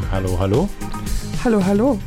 Hallo, hallo. Hallo, hallo.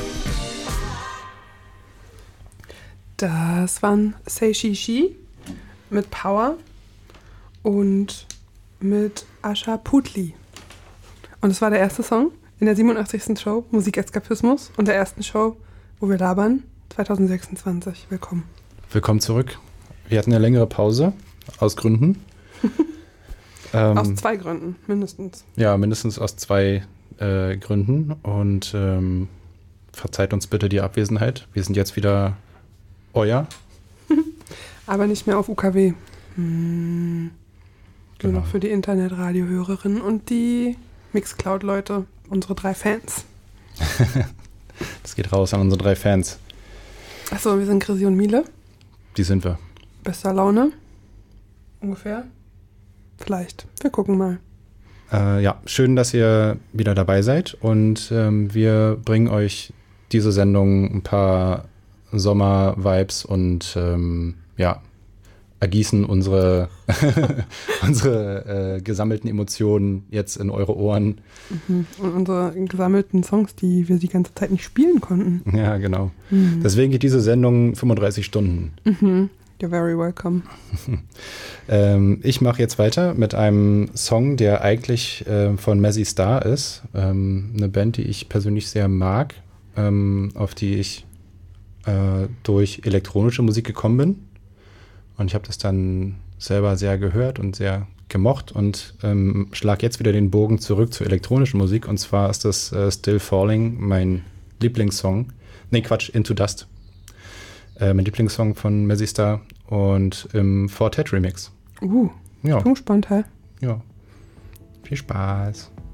Das waren Say She She mit Power und mit Asha Putli. Und es war der erste Song in der 87. Show Musikeskapismus und der ersten Show, wo wir labern, 2026. Willkommen. Willkommen zurück. Wir hatten eine längere Pause, aus Gründen. Aus 2 Gründen, mindestens. Ja, mindestens aus 2 Gründen. Und verzeiht uns bitte die Abwesenheit. Wir sind jetzt wieder euer. Aber nicht mehr auf UKW. Nur Genau. noch für die Internetradiohörerinnen und die Mixcloud-Leute, unsere 3 Fans. Das geht raus an unsere 3 Fans. Achso, wir sind Chrissy und Miele. Die sind wir. Bester Laune. Ungefähr. Vielleicht. Wir gucken mal. Ja, schön, dass ihr wieder dabei seid. Und wir bringen euch diese Sendung ein paar Sommer-Vibes und ergießen unsere gesammelten Emotionen jetzt in eure Ohren. Mhm. Und unsere gesammelten Songs, die wir die ganze Zeit nicht spielen konnten. Ja, genau. Mhm. Deswegen geht diese Sendung 35 Stunden. Mhm. You're very welcome. Ich mache jetzt weiter mit einem Song, der eigentlich von Mazzy Star ist. Eine Band, die ich persönlich sehr mag, auf die ich durch elektronische Musik gekommen bin. Und ich habe das dann selber sehr gehört und sehr gemocht und schlag jetzt wieder den Bogen zurück zur elektronischen Musik. Und zwar ist das Still Falling, mein Lieblingssong. Nee, Quatsch, Into Dust. Mein Lieblingssong von Mazzy Star und im Fortet Remix. Ja. Ja, Spannend, hä? ja. Viel Spaß.